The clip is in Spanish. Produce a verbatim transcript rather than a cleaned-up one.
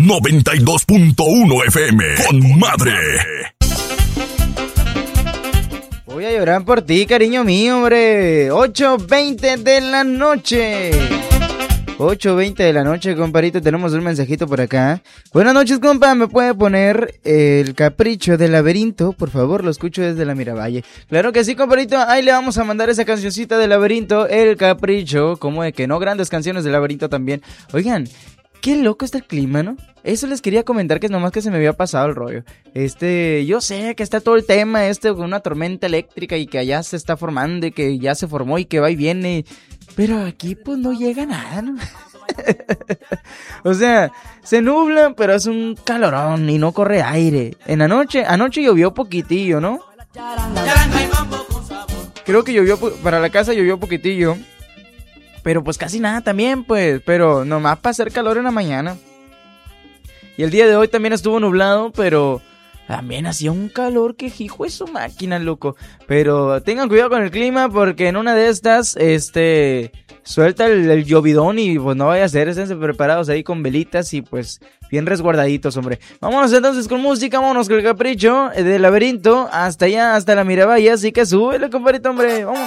noventa y dos punto uno F M. Con madre. Voy a llorar por ti, cariño mío, hombre. ocho veinte de la noche. ocho veinte de la noche, comparito. Tenemos un mensajito por acá. Buenas noches, compa. ¿Me puede poner el Capricho del Laberinto? Por favor, lo escucho desde la Miravalle. Claro que sí, comparito. Ahí le vamos a mandar esa cancioncita del Laberinto, el Capricho. Como de que no, grandes canciones del Laberinto también. Oigan, qué loco está el clima, ¿no? Eso les quería comentar, que es nomás que se me había pasado el rollo. Este, yo sé que está todo el tema este con una tormenta eléctrica y que allá se está formando y que ya se formó y que va y viene. Pero aquí pues no llega nada, ¿no? O sea, se nubla, pero es un calorón y no corre aire. En la noche, anoche llovió poquitillo, ¿no? Creo que llovió, para la casa llovió poquitillo. Pero pues casi nada también, pues. Pero nomás para hacer calor en la mañana. Y el día de hoy también estuvo nublado, pero también hacía un calor que hijo de su máquina, loco. Pero tengan cuidado con el clima, porque en una de estas, este, suelta el, el llovidón y pues no vaya a ser, estén preparados ahí con velitas y pues bien resguardaditos, hombre. Vámonos entonces con música, vámonos con el Capricho del Laberinto, hasta allá, hasta la Miravalle, así que súbele, compadrito, hombre, vámonos.